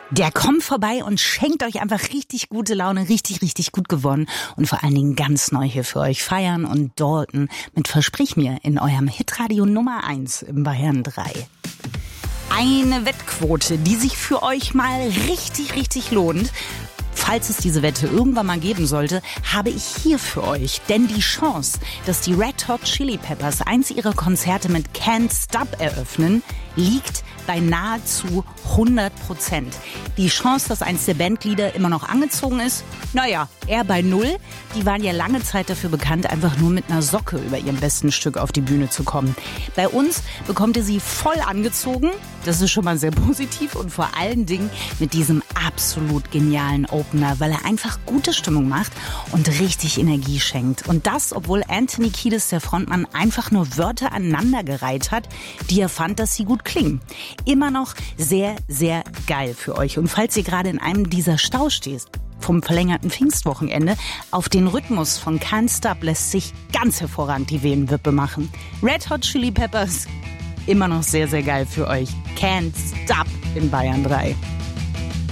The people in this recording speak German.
Der kommt vorbei und schenkt euch einfach richtig gute Laune, richtig, richtig gut gewonnen und vor allen Dingen ganz neu hier für euch. Feiern und Dalton mit Versprich mir in eurem Hitradio Nummer 1 im Bayern 3. Eine Wettquote, die sich für euch mal richtig, richtig lohnt. Falls es diese Wette irgendwann mal geben sollte, habe ich hier für euch. Denn die Chance, dass die Red Hot Chili Peppers eins ihrer Konzerte mit Can't Stop eröffnen, liegt bei nahezu 100%. Die Chance, dass eins der Bandglieder immer noch angezogen ist, naja, eher bei 0. Die waren ja lange Zeit dafür bekannt, einfach nur mit einer Socke über ihrem besten Stück auf die Bühne zu kommen. Bei uns bekommt ihr sie voll angezogen, das ist schon mal sehr positiv und vor allen Dingen mit diesem absolut genialen Opener, weil er einfach gute Stimmung macht und richtig Energie schenkt. Und das, obwohl Anthony Kiedis, der Frontmann, einfach nur Wörter aneinandergereiht hat, die er fand, dass sie gut klingen. Immer noch sehr, sehr geil für euch. Und falls ihr gerade in einem dieser Staus steht, vom verlängerten Pfingstwochenende, auf den Rhythmus von Can't Stop lässt sich ganz hervorragend die Venenwippe machen. Red Hot Chili Peppers, immer noch sehr, sehr geil für euch. Can't Stop in Bayern 3.